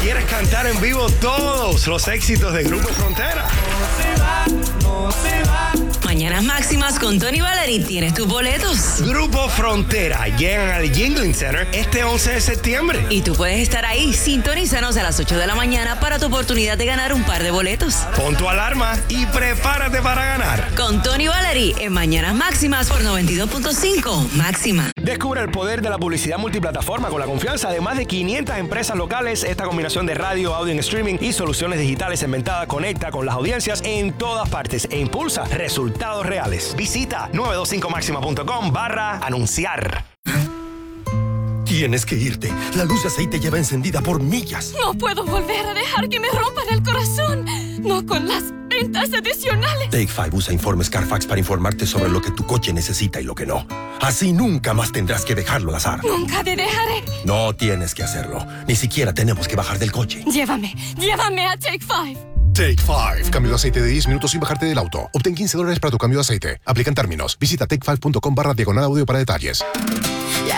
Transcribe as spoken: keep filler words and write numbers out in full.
¿Quieres cantar en vivo todos los éxitos de Grupo Frontera? No se va, no se va. Mañanas Máximas con Tony Valery, ¿tienes tus boletos? Grupo Frontera llegan al Jingling Center este once de septiembre. Y tú puedes estar ahí. Sintonízanos a las ocho de la mañana para tu oportunidad de ganar un par de boletos. Pon tu alarma y prepárate para ganar. Con Tony Valery en Mañanas Máximas por noventa y dos punto cinco Máxima. Descubre el poder de la publicidad multiplataforma con la confianza de más de quinientas empresas locales. Esta combinación de radio, audio en streaming y soluciones digitales inventadas conecta con las audiencias en todas partes e impulsa resultados reales. Visita nueve dos cinco máxima punto com barra anunciar. Tienes que irte. La luz de aceite lleva encendida por millas. No puedo volver a dejar que me rompan el corazón. No con las ventas adicionales. Take Five usa informes Carfax para informarte sobre lo que tu coche necesita y lo que no. Así nunca más tendrás que dejarlo al azar. Nunca te dejaré. No tienes que hacerlo. Ni siquiera tenemos que bajar del coche. Llévame, llévame a Take Five. Take Five. Cambio de aceite de diez minutos sin bajarte del auto. Obtén quince dólares para tu cambio de aceite. Aplican términos. Visita take five punto com barra diagonal audio para detalles.